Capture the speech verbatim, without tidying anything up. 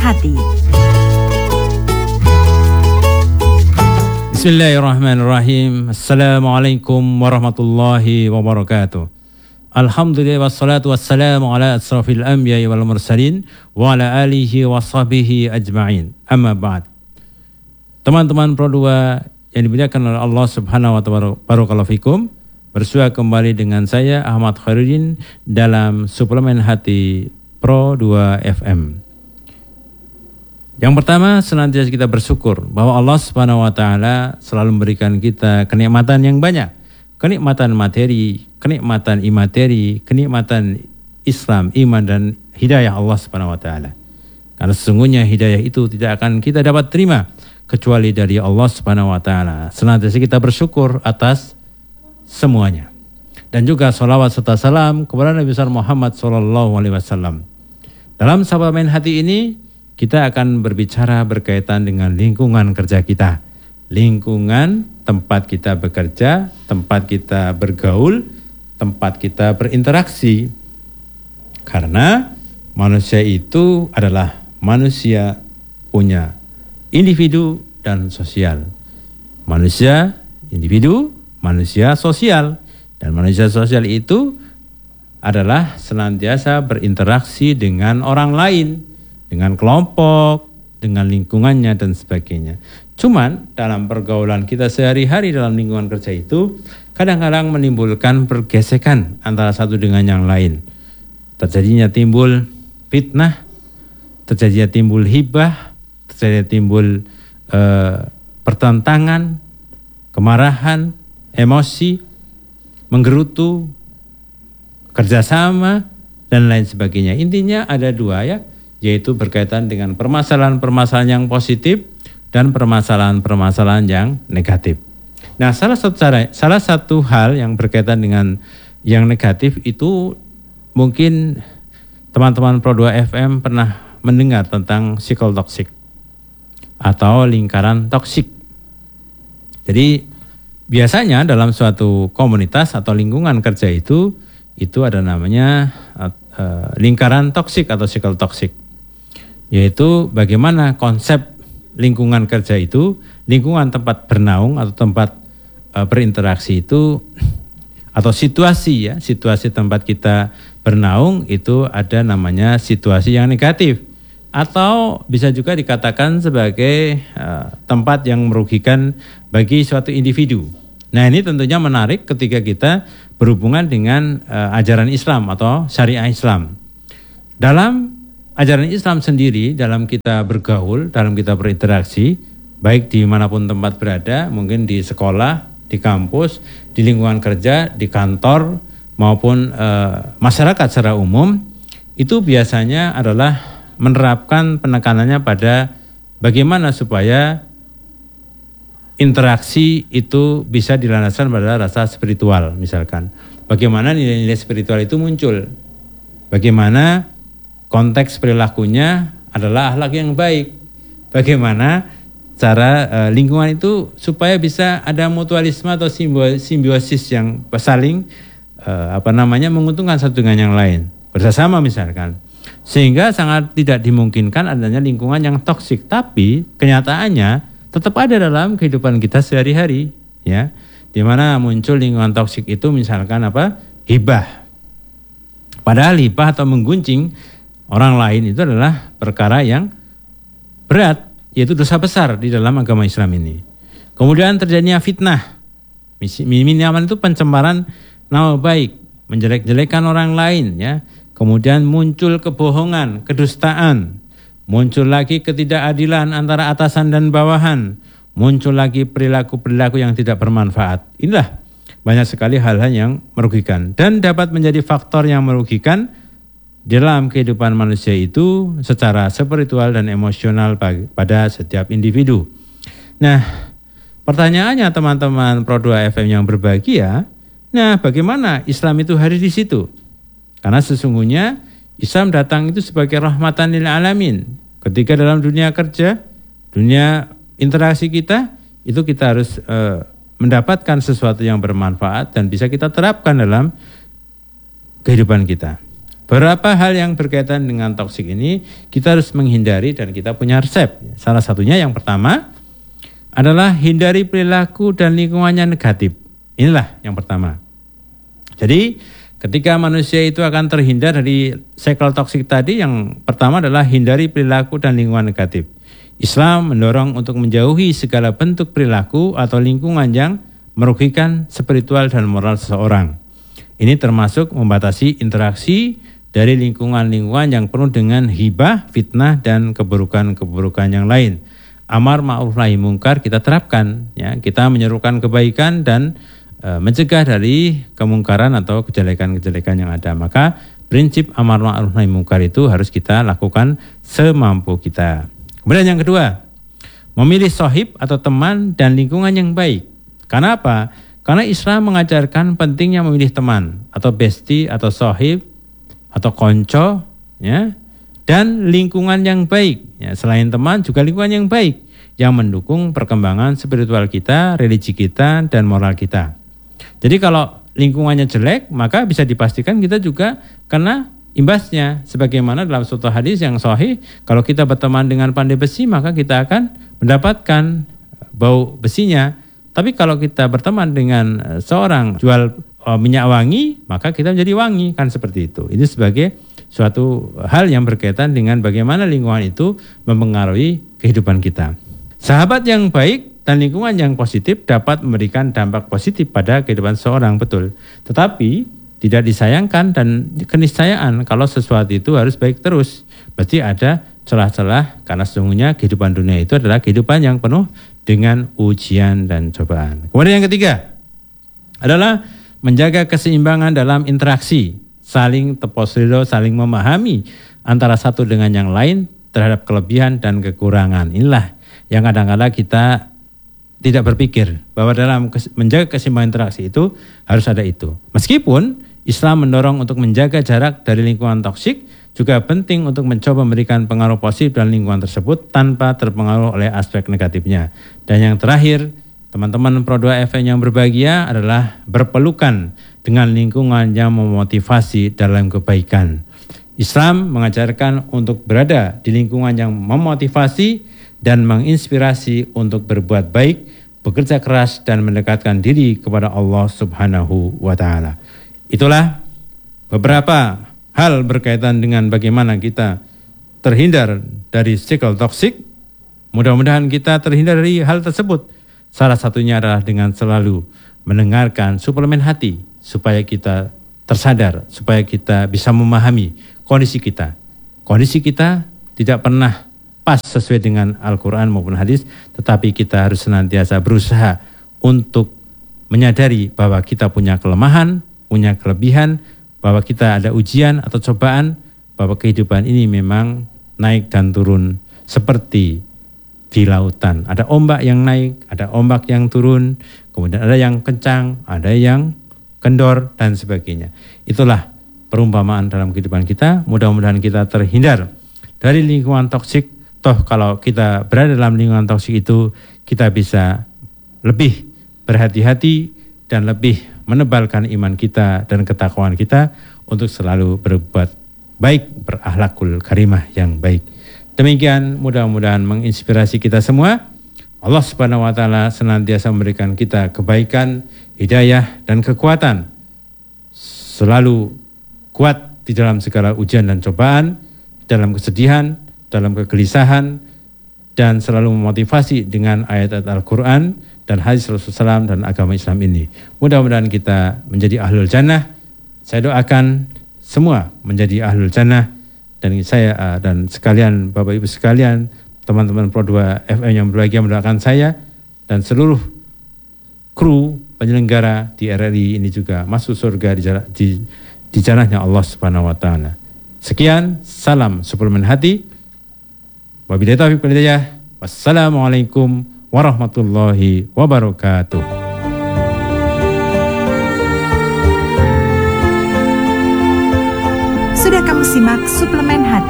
hati. Bismillahirrahmanirrahim. Assalamualaikum warahmatullahi wabarakatuh. Alhamdulillah wassalatu wassalamu ala asrafil anbiya'i wal mursalin wa ala alihi wa sahbihi ajma'in. Amma ba'd. Teman-teman Pro dua yang dimuliakan oleh Allah Subhanahu wa ta'ala, barakallahu fikum. Bersua kembali dengan saya Ahmad Khairuddin dalam suplemen hati Pro dua F M. Yang pertama, senantiasa kita bersyukur bahwa Allah Subhanahu wa taala selalu memberikan kita kenikmatan yang banyak. Kenikmatan materi, kenikmatan imateri, kenikmatan Islam, iman dan hidayah Allah Subhanahu wa taala. Karena sesungguhnya hidayah itu tidak akan kita dapat terima kecuali dari Allah Subhanahu wa taala. Senantiasa kita bersyukur atas semuanya. Dan juga salawat serta salam kepada Nabi besar Muhammad sallallahu alaihi wasallam. Dalam suplemen hati ini kita akan berbicara berkaitan dengan lingkungan kerja kita. Lingkungan tempat kita bekerja, tempat kita bergaul, tempat kita berinteraksi. Karena manusia itu adalah manusia punya individu dan sosial. Manusia, individu, manusia sosial. Dan manusia sosial itu adalah senantiasa berinteraksi dengan orang lain, dengan kelompok, dengan lingkungannya dan sebagainya. Cuman dalam pergaulan kita sehari-hari dalam lingkungan kerja itu kadang-kadang menimbulkan pergesekan antara satu dengan yang lain. Terjadinya timbul fitnah, terjadinya timbul hibah, terjadinya timbul eh, pertentangan, kemarahan, emosi, menggerutu, kerjasama dan lain sebagainya. Intinya ada dua ya, yaitu berkaitan dengan permasalahan-permasalahan yang positif dan permasalahan-permasalahan yang negatif. Nah, salah satu cara, salah satu hal yang berkaitan dengan yang negatif itu mungkin teman-teman Pro dua F M pernah mendengar tentang sikl toksik atau lingkaran toksik. Jadi biasanya dalam suatu komunitas atau lingkungan kerja itu itu ada namanya uh, lingkaran toksik atau sikl toksik. Yaitu bagaimana konsep lingkungan kerja itu, lingkungan tempat bernaung atau tempat e, berinteraksi itu, atau situasi ya, situasi tempat kita bernaung itu ada namanya situasi yang negatif. Atau bisa juga dikatakan sebagai e, tempat yang merugikan bagi suatu individu. Nah, ini tentunya menarik ketika kita berhubungan dengan e, ajaran Islam atau syariah Islam. Dalam ajaran Islam sendiri, dalam kita bergaul, dalam kita berinteraksi, baik dimanapun tempat berada, mungkin di sekolah, di kampus, di lingkungan kerja, di kantor, maupun e, masyarakat secara umum, itu biasanya adalah menerapkan penekanannya pada bagaimana supaya interaksi itu bisa dilandaskan pada rasa spiritual, misalkan. Bagaimana nilai-nilai spiritual itu muncul, bagaimana konteks perilakunya adalah akhlak yang baik. Bagaimana cara e, lingkungan itu supaya bisa ada mutualisme atau simbiosis yang saling e, apa namanya menguntungkan satu dengan yang lain. Bersama misalkan. Sehingga sangat tidak dimungkinkan adanya lingkungan yang toksik, tapi kenyataannya tetap ada dalam kehidupan kita sehari-hari, ya. Di mana muncul lingkungan toksik itu misalkan apa? Hibah. Padahal hibah atau menggunjing orang lain itu adalah perkara yang berat, yaitu dosa besar di dalam agama Islam ini. Kemudian terjadinya fitnah. Minimal itu pencemaran nama baik, menjelek-jelekan orang lain, ya. Kemudian muncul kebohongan, kedustaan, muncul lagi ketidakadilan antara atasan dan bawahan, muncul lagi perilaku-perilaku yang tidak bermanfaat. Inilah banyak sekali hal-hal yang merugikan dan dapat menjadi faktor yang merugikan dalam kehidupan manusia itu secara spiritual dan emosional pada setiap individu. Nah, pertanyaannya teman-teman Pro dua F M yang berbahagia, nah bagaimana Islam itu hadir di situ? Karena sesungguhnya Islam datang itu sebagai rahmatan lil alamin. Ketika dalam dunia kerja, dunia interaksi kita, itu kita harus uh, mendapatkan sesuatu yang bermanfaat dan bisa kita terapkan dalam kehidupan kita. Beberapa hal yang berkaitan dengan toksik ini kita harus menghindari dan kita punya resep. Salah satunya yang pertama adalah hindari perilaku dan lingkungannya negatif. Inilah yang pertama. Jadi ketika manusia itu akan terhindar dari cycle toksik tadi, yang pertama adalah hindari perilaku dan lingkungan negatif. Islam mendorong untuk menjauhi segala bentuk perilaku atau lingkungan yang merugikan spiritual dan moral seseorang. Ini termasuk membatasi interaksi dari lingkungan-lingkungan yang penuh dengan hibah, fitnah, dan keburukan-keburukan yang lain. Amar ma'ruf nahi mungkar kita terapkan, ya, kita menyerukan kebaikan dan e, mencegah dari kemungkaran atau kejelekan-kejelekan yang ada. Maka prinsip amar ma'ruf nahi mungkar itu harus kita lakukan semampu kita. Kemudian yang kedua, memilih sohib atau teman dan lingkungan yang baik. Karena apa? Karena Islam mengajarkan pentingnya memilih teman atau bestie atau sohib atau konco, ya, dan lingkungan yang baik. Ya, selain teman juga lingkungan yang baik yang mendukung perkembangan spiritual kita, religi kita, dan moral kita. Jadi kalau lingkungannya jelek, maka bisa dipastikan kita juga kena imbasnya. Sebagaimana dalam suatu hadis yang sahih, kalau kita berteman dengan pandai besi, maka kita akan mendapatkan bau besinya. Tapi kalau kita berteman dengan seorang jual minyak wangi, maka kita menjadi wangi, kan seperti itu. Ini sebagai suatu hal yang berkaitan dengan bagaimana lingkungan itu mempengaruhi kehidupan kita. Sahabat yang baik dan lingkungan yang positif dapat memberikan dampak positif pada kehidupan seorang, betul. Tetapi tidak disayangkan dan keniscayaan kalau sesuatu itu harus baik terus. Berarti ada celah-celah, karena sesungguhnya kehidupan dunia itu adalah kehidupan yang penuh dengan ujian dan cobaan. Kemudian yang ketiga adalah menjaga keseimbangan dalam interaksi, saling tepos ridho, saling memahami antara satu dengan yang lain terhadap kelebihan dan kekurangan. Inilah yang kadang-kadang kita tidak berpikir bahwa dalam menjaga keseimbangan interaksi itu harus ada itu. Meskipun Islam mendorong untuk menjaga jarak dari lingkungan toksik, juga penting untuk mencoba memberikan pengaruh positif dalam lingkungan tersebut tanpa terpengaruh oleh aspek negatifnya. Dan yang terakhir, teman-teman Pro dua F M yang berbahagia adalah berpelukan dengan lingkungan yang memotivasi dalam kebaikan. Islam mengajarkan untuk berada di lingkungan yang memotivasi dan menginspirasi untuk berbuat baik, bekerja keras, dan mendekatkan diri kepada Allah Subhanahu wa Ta'ala. Itulah beberapa hal berkaitan dengan bagaimana kita terhindar dari sikl toksik. Mudah-mudahan kita terhindar dari hal tersebut. Salah satunya adalah dengan selalu mendengarkan suplemen hati supaya kita tersadar, supaya kita bisa memahami kondisi kita. Kondisi kita tidak pernah pas sesuai dengan Al-Quran maupun hadis, tetapi kita harus senantiasa berusaha untuk menyadari bahwa kita punya kelemahan, punya kelebihan, bahwa kita ada ujian atau cobaan, bahwa kehidupan ini memang naik dan turun seperti di lautan. Ada ombak yang naik, ada ombak yang turun, kemudian ada yang kencang, ada yang kendor, dan sebagainya. Itulah perumpamaan dalam kehidupan kita. Mudah-mudahan kita terhindar dari lingkungan toksik. Toh kalau kita berada dalam lingkungan toksik itu, kita bisa lebih berhati-hati dan lebih menebalkan iman kita dan ketakwaan kita untuk selalu berbuat baik, berakhlakul karimah yang baik. Demikian, mudah-mudahan menginspirasi kita semua. Allah Subhanahu wa Ta'ala senantiasa memberikan kita kebaikan, hidayah, dan kekuatan. Selalu kuat di dalam segala ujian dan cobaan, dalam kesedihan, dalam kegelisahan, dan selalu memotivasi dengan ayat-ayat Al-Quran dan hadis Rasulullah shallallahu alaihi wasallam dan agama Islam ini. Mudah-mudahan kita menjadi ahlul jannah. Saya doakan semua menjadi ahlul jannah, dan saya uh, dan sekalian Bapak Ibu sekalian, teman-teman Pro dua F M yang berbahagia mendoakan saya dan seluruh kru penyelenggara di R R I ini juga masuk surga di, di, di janahnya Allah Subhanahu wa Ta'ala. Sekian, salam suplemen hati. Wabillahi taufiq wal hidayah. Wassalamualaikum warahmatullahi wabarakatuh. Sudah kamu simak suplemen hati